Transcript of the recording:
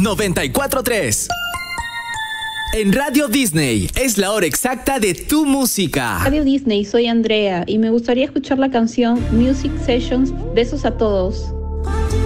94.3. En Radio Disney es la hora exacta de tu música. Radio Disney, soy Andrea y me gustaría escuchar la canción Music Sessions, Besos a Todos.